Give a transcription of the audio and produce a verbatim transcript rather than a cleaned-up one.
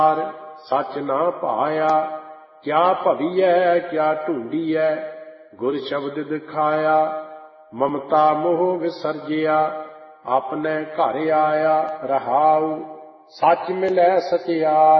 सच ना पाया, क्या भवियै क्या ढूंढियै, गुर शब्द दिखाया। ममता मोह विसर्जिया, अपने घर आया। रहाऊ सच मिलै सचिया,